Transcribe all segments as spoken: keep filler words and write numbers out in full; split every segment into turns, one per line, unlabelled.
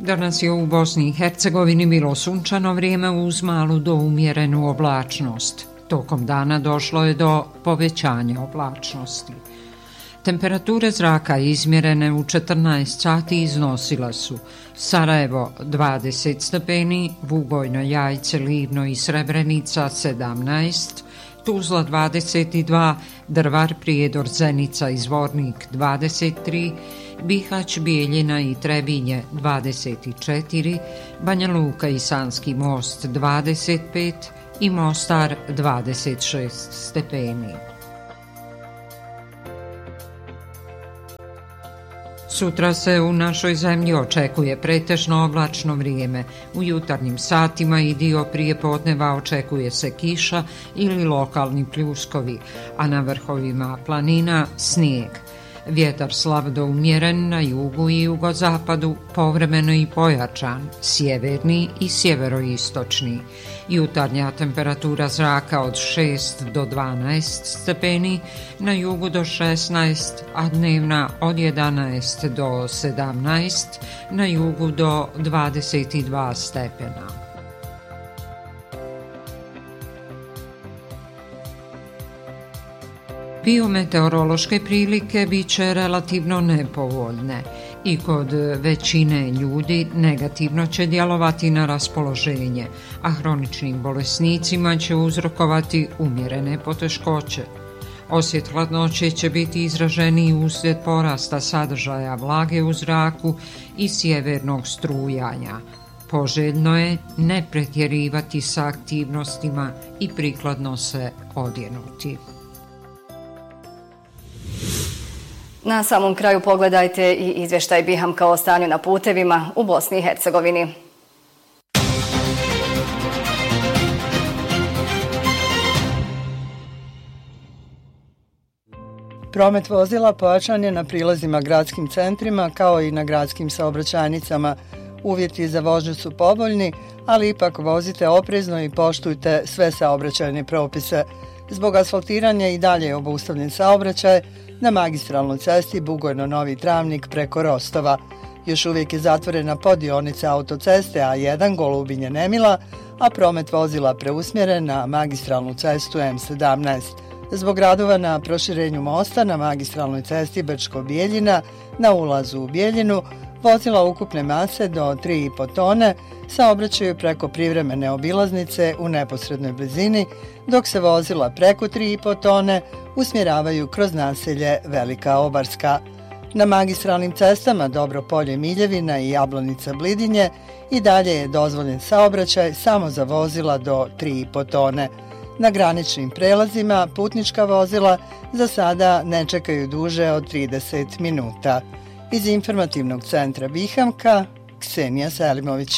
Danas je u Bosni i Hercegovini bilo sunčano vrijeme uz malu do umjerenu oblačnost. Tokom dana došlo je do povećanja oblačnosti. Temperature zraka izmjerene u četrnaest sati iznosila su Sarajevo dvadeset stepeni, Bugojno, Jajce, Livno i Srebrenica sedamnaest, Tuzla dvadeset dva, Drvar, Prijedor, Zenica i Zvornik dvadeset tri, Bihać, Bijeljina i Trebinje dvadeset četiri, Banja Luka i Sanski Most dvadeset pet i Mostar dvadeset šest stepeni. Sutra se u našoj zemlji očekuje pretežno oblačno vrijeme. U jutarnjim satima i dio prijepodneva očekuje se kiša ili lokalni pljuskovi, a na vrhovima planina snijeg. Vjetar slab do umjeren na jugu i jugozapadu, povremeno i pojačan, sjeverni i sjeveroistočni. Jutarnja temperatura zraka od šest do dvanaest stepeni, na jugu do šesnaest, a dnevna od jedanaest do sedamnaest, na jugu do dvadeset dva stepena. Biometeorološke prilike bit će relativno nepovoljne i kod većine ljudi negativno će djelovati na raspoloženje, a hroničnim bolesnicima će uzrokovati umjerene poteškoće. Osjet hladnoće će biti izraženiji uslijed porasta sadržaja vlage u zraku i sjevernog strujanja. Poželjno je ne pretjerivati sa aktivnostima i prikladno se odjenuti.
Na samom kraju pogledajte i izvještaj Bihamka o stanju na putevima u Bosni i Hercegovini.
Promet vozila pojačan je na prilazima gradskim centrima kao i na gradskim saobraćajnicama. Uvjeti za vožnju su povoljni, ali ipak vozite oprezno i poštujte sve saobraćajne propise. Zbog asfaltiranja i dalje je obustavljen saobraćaj na magistralnoj cesti Bugojno-Novi Travnik preko Rostova. Još uvijek je zatvorena podionica autoceste A jedan Golubinje-Nemila, a promet vozila preusmjeren na magistralnu cestu M sedamnaest. Zbog radova na proširenju mosta na magistralnoj cesti Brčko-Bijeljina na ulazu u Bijeljinu, vozila ukupne mase do tri i po tone saobraćaju preko privremene obilaznice u neposrednoj blizini, dok se vozila preko tri i po tone usmjeravaju kroz naselje Velika Obarska. Na magistralnim cestama Dobropolje Miljevina i Jablanica Blidinje i dalje je dozvoljen saobraćaj samo za vozila do tri i po tone. Na graničnim prelazima putnička vozila za sada ne čekaju duže od trideset minuta. Iz informativnog centra Bihamka, Ksenija Selimović.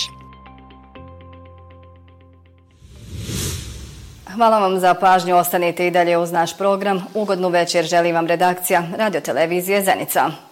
Hvala vam za pažnju, ostanite i dalje uz naš program. Ugodnu večer želim vam redakcija Radio Televizije Zenica.